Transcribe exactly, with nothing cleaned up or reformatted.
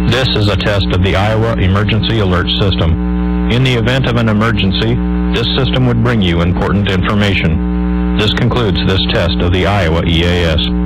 This is a test of the Iowa Emergency Alert System. In the event of an emergency, this system would bring you important information. This concludes this test of the Iowa E A S.